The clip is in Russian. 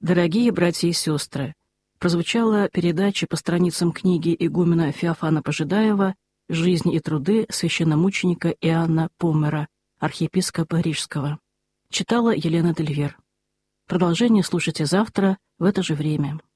Дорогие братья и сестры, прозвучала передача по страницам книги игумена Феофана Пожидаева «Жизнь и труды священномученика Иоанна Поммера, архиепископа Рижского». Читала Елена Дельвер. Продолжение слушайте завтра в это же время.